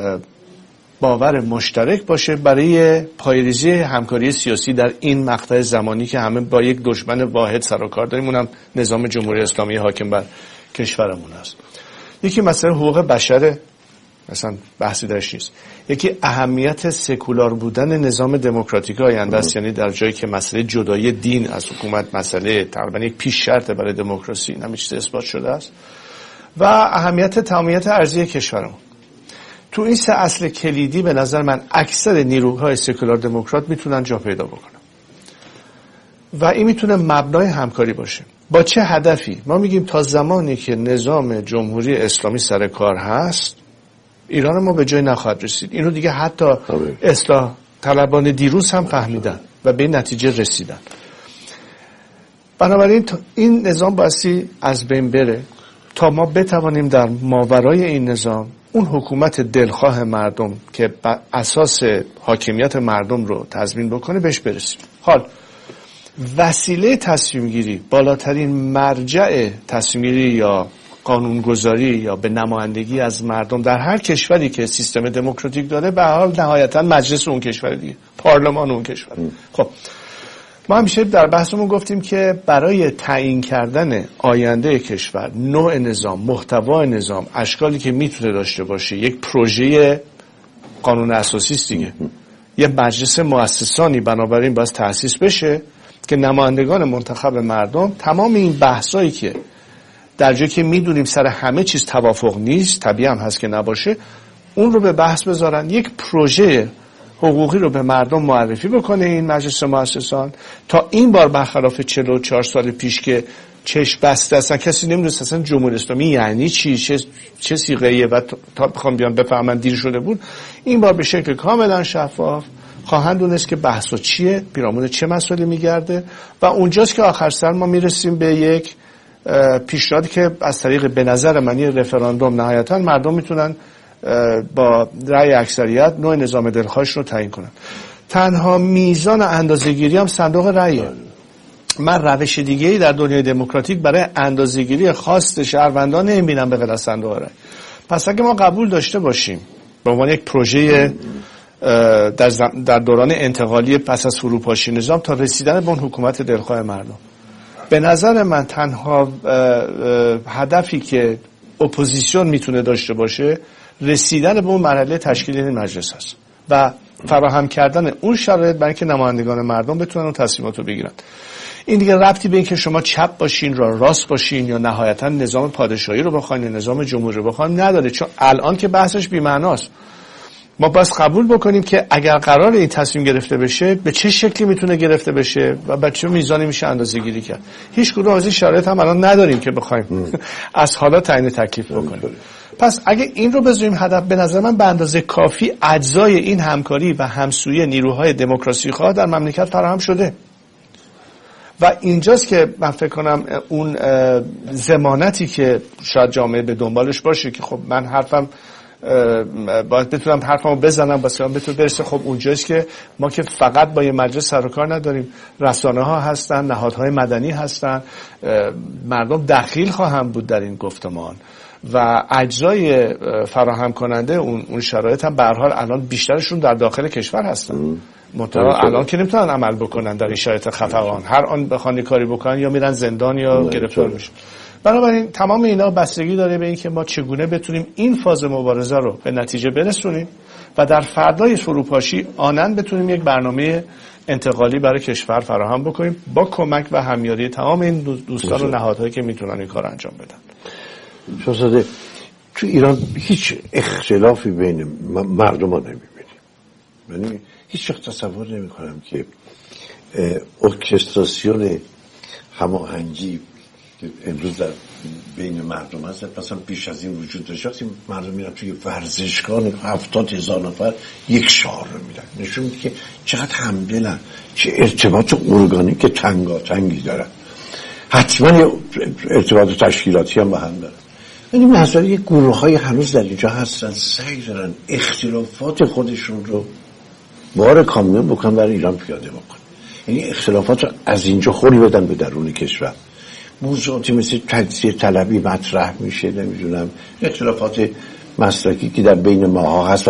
باور مشترک باشه برای پایه‌ریزی همکاری سیاسی در این مقطع زمانی که همه با یک دشمن واحد سر و کار داریم، اونم نظام جمهوری اسلامی حاکم بر کشورمون است. یکی مسئله حقوق بشر، مثلا بحثی درش نیست. یکی اهمیت سکولار بودن نظام دموکراتیک آینده است، یعنی در جایی که مسئله جدایی دین از حکومت مسئله تقریبا یک پیش شرط برای دموکراسی، این همه چیز اثبات شده است. و اهمیت تمامیت ارضی کشورمون. تو این سه اصل کلیدی به نظر من اکثر نیروهای سکولار دموکرات میتونن جا پیدا بکنن و این میتونه مبنای همکاری باشه. با چه هدفی؟ ما میگیم تا زمانی که نظام جمهوری اسلامی سر کار هست ایران ما به جای نخواهد رسید. اینو دیگه حتی اصلاح طلبان دیروز هم فهمیدن و به این نتیجه رسیدن. بنابراین این نظام بایستی از بین بره تا ما بتوانیم در ماورای این نظام اون حکومت دلخواه مردم که اساس حاکمیت مردم رو تضمین بکنه بهش برسیم. حال وسیله تصمیم گیری، بالاترین مرجع تصمیم گیری یا قانونگذاری یا به نمایندگی از مردم در هر کشوری که سیستم دموکراتیک داره به حال نهایتا مجلس اون کشور دیگه، پارلمان اون کشور. خب ما همیشه در بحثمون گفتیم که برای تعیین کردن آینده کشور، نوع نظام، محتوای نظام، اشکالی که میتونه داشته باشه، یک پروژه قانون اساسی است دیگه. یه مجلس مؤسسانی بنابراین باید تأسیس بشه که نمایندگان منتخب مردم تمام این بحثایی که در جایی که میدونیم سر همه چیز توافق نیست، طبیعی هم هست که نباشه، اون رو به بحث بذارن، یک پروژه حقوقی رو به مردم معرفی بکنه این مجلس مؤسسان. تا این بار برخلاف 44 سال پیش که چشم بسته اصلا کسی نمیدونست اصلا جمهوری اسلامی یعنی چی، چه صیغه‌ایه و تا بخوام بیان بفهمن دیر شده بود، این بار به شکل کاملا شفاف خواهند دونست که بحثا چیه، پیرامون چه مسائلی میگرده و اونجاست که آخر سر ما میرسیم به یک پیشنهادی که از طریق به نظر من یه رفراندوم نهایتا مردم میتونن با رأی اکثریت نوع نظام دلخواهش رو تعیین کنن. تنها میزان اندازه‌گیری هم صندوق رأیه. من روش دیگه‌ای در دنیای دموکراتیک برای اندازه‌گیری خواست شهروندان نمی‌بینم به غیر از صندوق رأی. پس اگه ما قبول داشته باشیم به عنوان یک پروژه در دوران انتقالی پس از فروپاشی نظام تا رسیدن به اون حکومت دلخواه مردم، به نظر من تنها هدفی که اپوزیسیون میتونه داشته باشه رسیدن به اون مرحله تشکیل این مجلس هست و فراهم کردن اون شرایط برای اینکه نمایندگان مردم بتونن اون تصمیمات رو بگیرن. این دیگه ربطی به این که شما چپ باشین یا راست باشین یا نهایتا نظام پادشاهی رو بخواین یا نظام جمهوری رو بخواین نداره، چون الان که بحثش بی‌معناست. ما باز قبول بکنیم که اگر قرار این تصمیم گرفته بشه به چه شکلی میتونه گرفته بشه و به چه میزانی میشه اندازه‌گیری کرد. هیچ کدوم از این شرایط هم الان نداریم که بخوایم از حالا تعیین تکلیف بکنیم. پس اگه این رو بذاریم هدف، به نظر من به اندازه کافی اجزای این همکاری و همسویی نیروهای دموکراسی خواه در مملکت فراهم شده و اینجاست که من فکر کنم اون ضمانتی که شاید جامعه به دنبالش باشه که خب من حرفم باید بتونم حرفمو بزنم واسه من بتونه برسه. خب اونجاست که ما که فقط با یه مجلس سر و کار نداریم، رسانه ها هستن، نهادهای مدنی هستن، مردم دخیل خواهند بود در این گفتمان و اجزای فراهم کننده اون شرایط هم به هر حال الان بیشترشون در داخل کشور هستن. منتها الان که نمیتونن عمل بکنن در این شرایط خفقان، هر آن بخوان کاری بکنن یا میرن زندان یا گرفتار میشن. بنابراین تمام اینا بستگی داره به این که ما چگونه بتونیم این فاز مبارزه رو به نتیجه برسونیم و در فردای فروپاشی آنن بتونیم یک برنامه انتقالی برای کشور فراهم بکنیم با کمک و همیاری تمام این دوستان و نهادهایی که میتونن این کار انجام بدن. شاهزاده، تو ایران هیچ اختلافی بین مردم ها نمیبینیم. یعنی هیچ وقت تصور نمی کنم که ارکستراسیون هماهنگی امروز در بین مردم هست مثلا پیش از این وجود داشت. وقتی مردم میرن توی ورزشگاه 70,000 نفر یک شعار رو میدن، نشون میده که چقدر همدلن، چه ارتباط ارگانیک تنگی دارن. حتما یه ارتباط تشکیلاتی هم با هم دارن. یعنی مسئله یک گروه های هنوز در اینجا هستن سعی دارن اختلافات خودشون رو بار کامیون بکنن برای ایران پیاده بکنن. یعنی اختلافات رو از اینجا خوری بدن به درون کشور. موضوعاتی مثل تجزیه طلبی مطرح میشه، نمیدونم اختلافات مسلکی که در بین ماها هست